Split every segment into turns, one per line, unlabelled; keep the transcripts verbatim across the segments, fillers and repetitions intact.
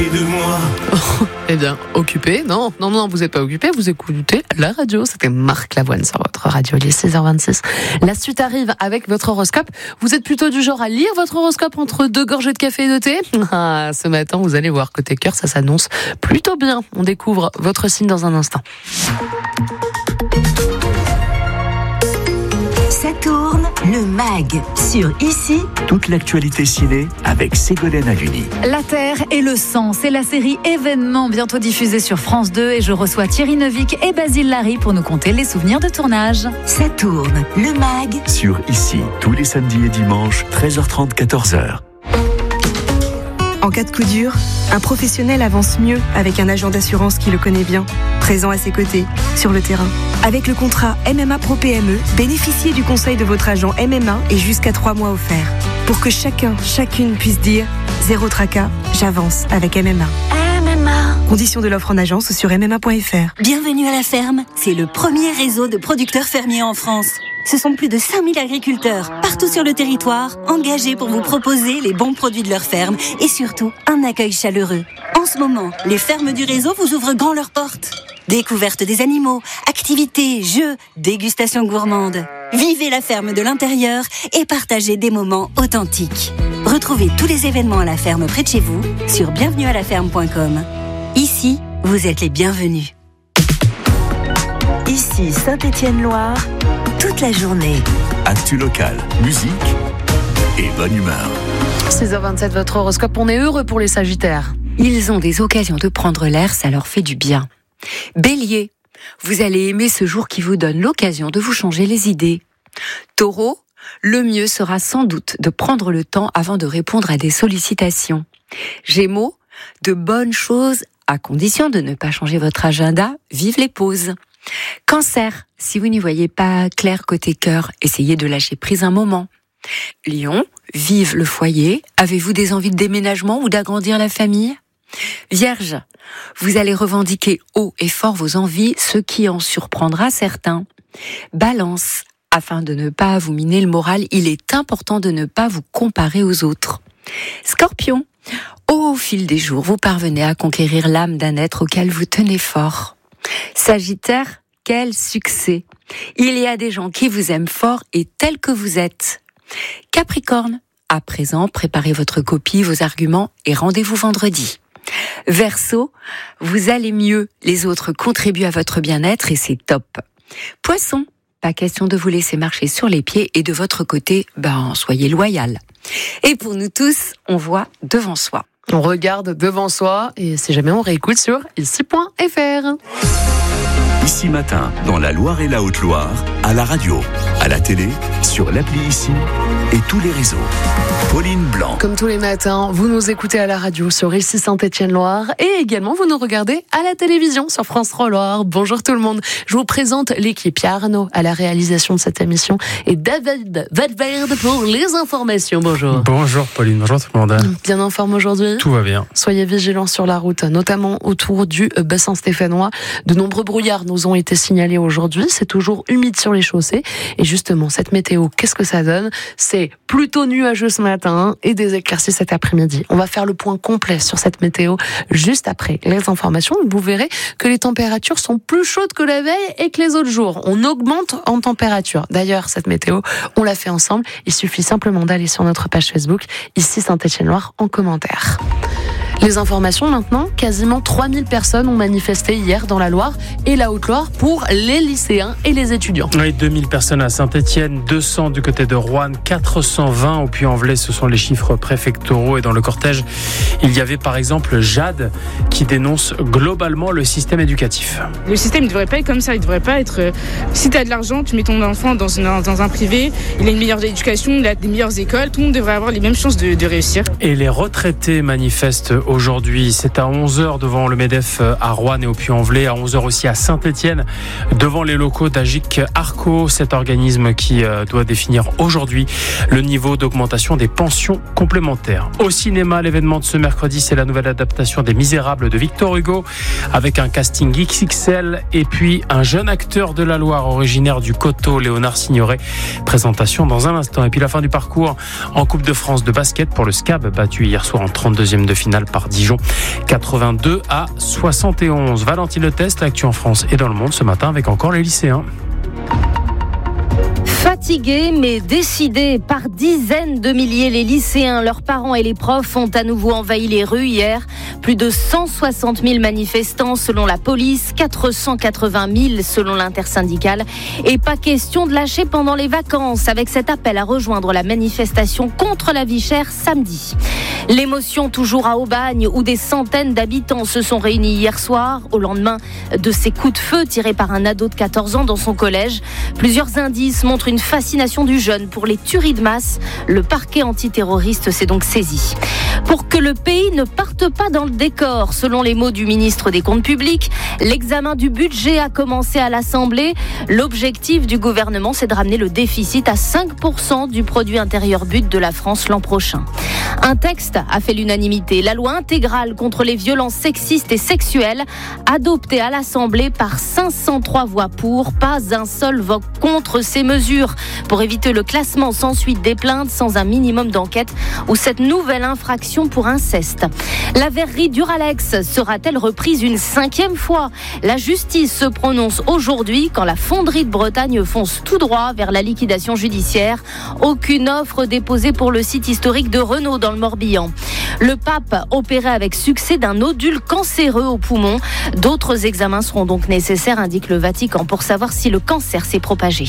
de moi.
Oh, eh bien, occupé, non, non, non, vous n'êtes pas occupé, vous écoutez la radio. C'était Marc Lavoine sur votre radio, il est six heures vingt-six. La suite arrive avec votre horoscope. Vous êtes plutôt du genre à lire votre horoscope entre deux gorgées de café et de thé? Ah, ce matin, vous allez voir, côté cœur, ça s'annonce plutôt bien. On découvre votre signe dans un instant.
Ça tourne, le mag, sur Ici.
Toute l'actualité ciné avec Ségolène Haluni.
La Terre et le sang, c'est la série Événement bientôt diffusée sur France deux et je reçois Thierry Neuvik et Basile Larry pour nous conter les souvenirs de tournage.
Ça tourne, le mag.
Sur Ici, tous les samedis et dimanches, treize heures trente, quatorze heures.
En cas de coup dur, un professionnel avance mieux avec un agent d'assurance qui le connaît bien, présent à ses côtés, sur le terrain. Avec le contrat M M A Pro P M E, bénéficiez du conseil de votre agent M M A et jusqu'à trois mois offerts. Pour que chacun, chacune puisse dire « Zéro tracas, j'avance avec M M A ».
M M A.
Conditions de l'offre en agence sur m m a point f r.
Bienvenue à la ferme. C'est le premier réseau de producteurs fermiers en France. Ce sont plus de cinq mille agriculteurs, partout sur le territoire, engagés pour vous proposer les bons produits de leur ferme et surtout un accueil chaleureux. En ce moment, les fermes du réseau vous ouvrent grand leurs portes. Découverte des animaux, activités, jeux, dégustation gourmande. Vivez la ferme de l'intérieur et partagez des moments authentiques. Retrouvez tous les événements à la ferme près de chez vous sur bienvenue à la ferme point com. Ici, vous êtes les bienvenus. Ici Saint-Étienne-Loire, toute la journée.
Actu local, musique et bonne humeur.
six heures vingt-sept, votre horoscope, on est heureux pour les Sagittaires.
Ils ont des occasions de prendre l'air, ça leur fait du bien. Bélier, vous allez aimer ce jour qui vous donne l'occasion de vous changer les idées. Taureau, le mieux sera sans doute de prendre le temps avant de répondre à des sollicitations. Gémeaux, de bonnes choses à condition de ne pas changer votre agenda, vive les pauses. Cancer, si vous n'y voyez pas clair côté cœur, essayez de lâcher prise un moment. Lion, vive le foyer, avez-vous des envies de déménagement ou d'agrandir la famille ? Vierge, vous allez revendiquer haut et fort vos envies, ce qui en surprendra certains. Balance, afin de ne pas vous miner le moral, il est important de ne pas vous comparer aux autres. Scorpion, au fil des jours, vous parvenez à conquérir l'âme d'un être auquel vous tenez fort. Sagittaire, quel succès! Il y a des gens qui vous aiment fort et tels que vous êtes. Capricorne, à présent, préparez votre copie, vos arguments et rendez-vous vendredi. Verseau, vous allez mieux, les autres contribuent à votre bien-être et c'est top. Poisson, pas question de vous laisser marcher sur les pieds et de votre côté, ben, soyez loyal. Et pour nous tous, on voit devant soi.
On regarde devant soi et si jamais on réécoute sur ici point f r.
Ici Matin, dans la Loire et la Haute-Loire, à la radio, à la télé, sur l'appli Ici et tous les réseaux. Pauline Blanc.
Comme tous les matins, vous nous écoutez à la radio sur Ici Saint-Étienne-Loire et également vous nous regardez à la télévision sur France trois Loire. Bonjour tout le monde. Je vous présente l'équipe. Il y a Arnaud à la réalisation de cette émission et David Valverde pour les informations. Bonjour.
Bonjour Pauline, bonjour tout le monde.
Bien en forme aujourd'hui ?
Tout va bien.
Soyez vigilants sur la route, notamment autour du bassin stéphanois. De nombreux brouillards nous ont été signalés aujourd'hui. C'est toujours humide sur les chaussées. Et justement, cette météo, qu'est-ce que ça donne ? C'est plutôt nuageux ce matin et des éclaircies cet après-midi. On va faire le point complet sur cette météo juste après les informations. Vous verrez que les températures sont plus chaudes que la veille et que les autres jours. On augmente en température. D'ailleurs, cette météo, on l'a fait ensemble. Il suffit simplement d'aller sur notre page Facebook, Ici Saint-Étienne-Loire, en commentaire. Les informations maintenant, quasiment trois mille personnes ont manifesté hier dans la Loire et la Haute-Loire pour les lycéens et les étudiants.
Oui, deux mille personnes à Saint-Étienne, deux cents du côté de Roanne, quatre cent vingt au Puy-en-Velay, ce sont les chiffres préfectoraux. Et dans le cortège, il y avait par exemple Jade qui dénonce globalement le système éducatif.
Le système ne devrait pas être comme ça, il ne devrait pas être... Euh, si tu as de l'argent, tu mets ton enfant dans, une, dans un privé, il a une meilleure éducation, il a des meilleures écoles, tout le monde devrait avoir les mêmes chances de, de réussir. Et
les retraités manifestent aujourd'hui. C'est à onze heures devant le MEDEF à Roanne et au Puy-en-Velay, à onze heures aussi à Saint-Étienne, devant les locaux d'Agic Arco. C'est organisé organisme qui doit définir aujourd'hui le niveau d'augmentation des pensions complémentaires. Au cinéma, l'événement de ce mercredi, c'est la nouvelle adaptation des Misérables de Victor Hugo avec un casting X X L et puis un jeune acteur de la Loire originaire du Coteau, Léonard Signoret. Présentation dans un instant. Et puis la fin du parcours en Coupe de France de basket pour le S C A B, battu hier soir en trente-deuxième de finale par Dijon, quatre-vingt-deux à soixante et onze. Valentine Le Test, l'actu en France et dans le monde ce matin avec encore les lycéens.
Fatigués mais décidés, par dizaines de milliers, les lycéens, leurs parents et les profs ont à nouveau envahi les rues hier. Plus de cent soixante mille manifestants selon la police, quatre cent quatre-vingt mille selon l'intersyndicale. Et pas question de lâcher pendant les vacances avec cet appel à rejoindre la manifestation contre la vie chère samedi. L'émotion toujours à Aubagne où des centaines d'habitants se sont réunis hier soir au lendemain de ces coups de feu tirés par un ado de quatorze ans dans son collège. Plusieurs indices montrent une fascination du jeune pour les tueries de masse. Le parquet antiterroriste s'est donc saisi. Pour que le pays ne parte pas dans le décor, selon les mots du ministre des Comptes publics, l'examen du budget a commencé à l'Assemblée. L'objectif du gouvernement, c'est de ramener le déficit à cinq pour cent du produit intérieur brut de la France l'an prochain. Un texte a fait l'unanimité. La loi intégrale contre les violences sexistes et sexuelles, adoptée à l'Assemblée par cinq cent trois voix pour, pas un seul vote contre ces mesures, pour éviter le classement sans suite des plaintes sans un minimum d'enquête ou cette nouvelle infraction pour inceste. La verrerie Duralex sera-t-elle reprise une cinquième fois ? La justice se prononce aujourd'hui quand la fonderie de Bretagne fonce tout droit vers la liquidation judiciaire. Aucune offre déposée pour le site historique de Renault dans le Morbihan. Le pape opéré avec succès d'un nodule cancéreux au poumon. D'autres examens seront donc nécessaires, indique le Vatican, pour savoir si le cancer s'est propagé.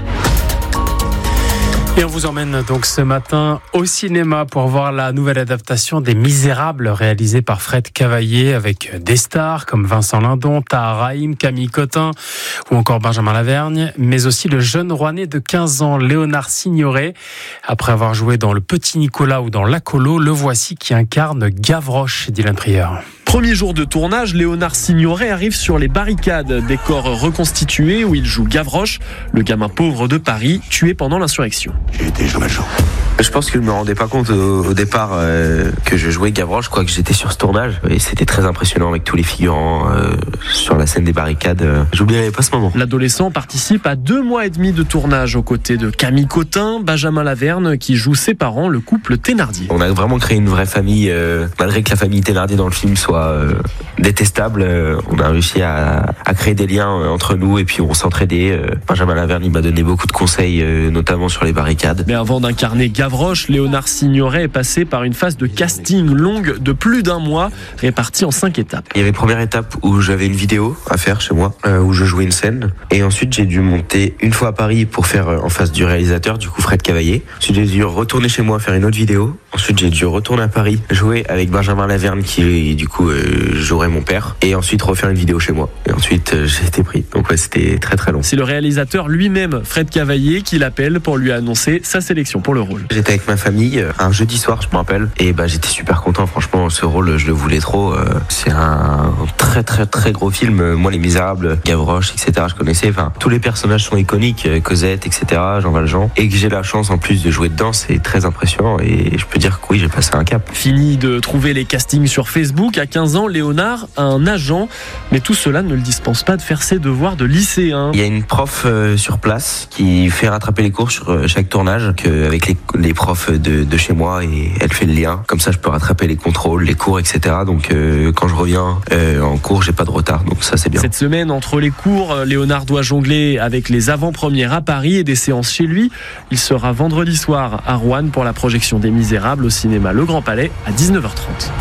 Et on vous emmène donc ce matin au cinéma pour voir la nouvelle adaptation des Misérables réalisée par Fred Cavaillé avec des stars comme Vincent Lindon, Tahar Rahim, Camille Cotin ou encore Benjamin Lavergne, mais aussi le jeune Rouennais de quinze ans, Léonard Signoret. Après avoir joué dans Le Petit Nicolas ou dans La Colo, le voici qui incarne Gavroche, Dylan Prieur.
Premier jour de tournage, Léonard Signoret arrive sur les barricades, décor reconstitué où il joue Gavroche, le gamin pauvre de Paris, tué pendant l'insurrection.
J'ai été jeune agent. Je pense que je me rendais pas compte au, au départ euh, que je jouais Gavroche, quoi, que j'étais sur ce tournage. Et c'était très impressionnant avec tous les figurants euh, sur la scène des barricades. Euh, j'oublierai pas ce moment.
L'adolescent participe à deux mois et demi de tournage aux côtés de Camille Cotin, Benjamin Lavergne qui joue ses parents, le couple Thénardier.
On a vraiment créé une vraie famille, euh, malgré que la famille Thénardier dans le film soit euh, détestable. Euh, on a réussi à, à créer des liens euh, entre nous et puis on s'entraidait. Euh, Benjamin Lavergne il m'a donné beaucoup de conseils, euh, notamment sur les barricades.
Mais avant d'incarner Gavroche, Léonard Signoret est passé par une phase de casting longue de plus d'un mois, répartie en cinq étapes.
Il y avait une première étape où j'avais une vidéo à faire chez moi, euh, où je jouais une scène. Et ensuite, j'ai dû monter une fois à Paris pour faire euh, en face du réalisateur, du coup Fred Cavaillé. Ensuite, j'ai dû retourner chez moi faire une autre vidéo. Ensuite, j'ai dû retourner à Paris, jouer avec Benjamin Lavergne qui, du coup, euh, jouerait mon père. Et ensuite, refaire une vidéo chez moi. Et ensuite, euh, j'ai été pris. Donc ouais, c'était très très long.
C'est le réalisateur lui-même, Fred Cavaillé, qui l'appelle pour lui annoncer sa sélection pour le rôle.
J'étais avec ma famille un jeudi soir, je me rappelle, et bah j'étais super content. Franchement, ce rôle, je le voulais trop. C'est un très très très gros film. Moi, Les Misérables, Gavroche, et cetera. Je connaissais. Enfin, tous les personnages sont iconiques, Cosette, et cetera. Jean Valjean, et que j'ai la chance en plus de jouer dedans, c'est très impressionnant. Et je peux dire que oui, j'ai passé un cap.
Fini de trouver les castings sur Facebook. À quinze ans, Léonard a un agent, mais tout cela ne le dispense pas de faire ses devoirs de lycéen.
Il y a une prof euh, sur place qui fait rattraper les cours sur chaque tournage, que, avec les, les profs de, de chez moi, et elle fait le lien. Comme ça, je peux rattraper les contrôles, les cours, et cetera. Donc, euh, quand je reviens euh, en cours, j'ai pas de retard. Donc ça, c'est bien.
Cette semaine, entre les cours, Léonard doit jongler avec les avant-premières à Paris et des séances chez lui. Il sera vendredi soir à Rouen pour la projection des Misérables au cinéma Le Grand Palais à dix-neuf heures trente.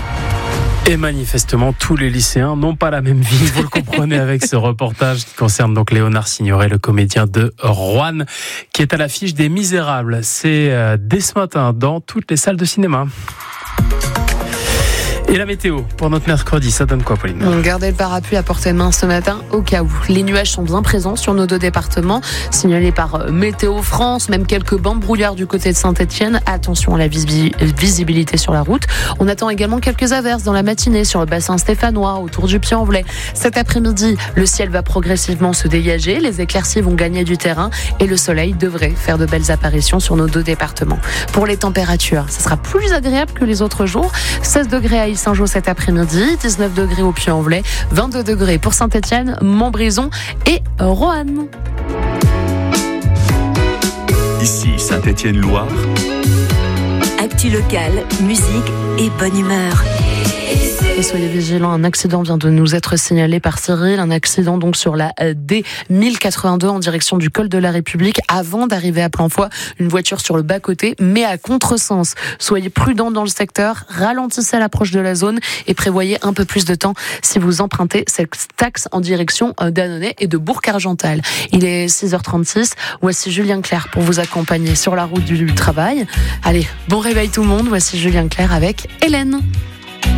Et manifestement, tous les lycéens n'ont pas la même vie. Vous le comprenez avec ce reportage qui concerne donc Léonard Signoret, le comédien de Rouen, qui est à l'affiche des Misérables. C'est dès ce matin dans toutes les salles de cinéma. Et la météo pour notre mercredi, ça donne quoi, Pauline ?
Gardez le parapluie à portée de main ce matin au cas où. Les nuages sont bien présents sur nos deux départements, signalés par Météo France, même quelques bancs de brouillard du côté de Saint-Etienne. Attention à la visibilité sur la route. On attend également quelques averses dans la matinée sur le bassin stéphanois, autour du Puy-en-Velay. Cet après-midi, le ciel va progressivement se dégager, les éclaircies vont gagner du terrain et le soleil devrait faire de belles apparitions sur nos deux départements. Pour les températures, ça sera plus agréable que les autres jours. seize degrés à Saint-Jean cet après-midi, dix-neuf degrés au Puy-en-Velay, vingt-deux degrés pour Saint-Etienne, Montbrison et Roanne.
Ici Saint-Etienne-Loire.
Actu locale, musique et bonne humeur.
Et soyez vigilants, un accident vient de nous être signalé par Cyril, un accident donc sur la D mille quatre-vingt-deux en direction du col de la République avant d'arriver à Plainfoy, une voiture sur le bas-côté mais à contresens. Soyez prudents dans le secteur, ralentissez à l'approche de la zone et prévoyez un peu plus de temps si vous empruntez cette axe en direction d'Annonay et de Bourg-Argental. Il est six heures trente-six, voici Julien Clerc pour vous accompagner sur la route du travail. Allez, bon réveil tout le monde, voici Julien Clerc avec Hélène.